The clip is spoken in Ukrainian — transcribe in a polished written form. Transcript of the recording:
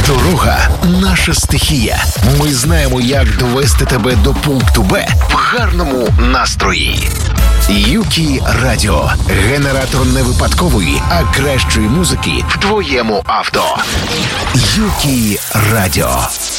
Дорога – наша стихія. Ми знаємо, як довести тебе до пункту Б в гарному настрої. Юкі Радіо. Генератор не випадкової, а кращої музики в твоєму авто. Юкі Радіо.